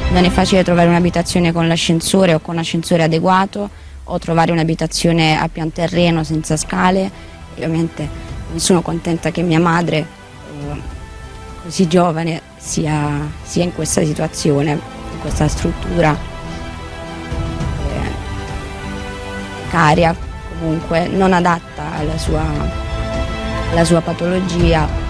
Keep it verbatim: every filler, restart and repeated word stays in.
Non è facile trovare un'abitazione con l'ascensore o con ascensore adeguato, o trovare un'abitazione a pian terreno senza scale. Ovviamente non sono contenta che mia madre, eh, così giovane, sia, sia in questa situazione, in questa struttura eh, caria, comunque non adatta alla sua, alla sua patologia.